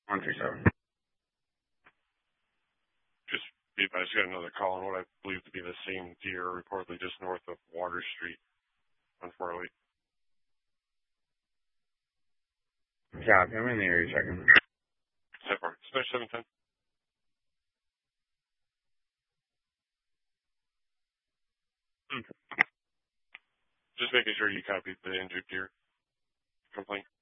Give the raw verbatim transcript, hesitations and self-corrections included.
one three seven. Just be advised, got another call on what I believe to be the same deer, reportedly just north of Water Street on four oh eight. Yeah, I'm in the area checking. So far, Smash seven ten. Okay. Just making sure you copied the injured deer complaint.